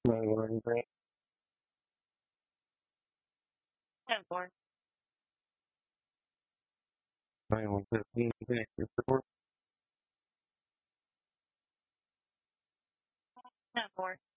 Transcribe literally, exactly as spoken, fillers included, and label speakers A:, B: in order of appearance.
A: Nine one three. Ten four. Nine one fifteen. Finish your report. Ten four.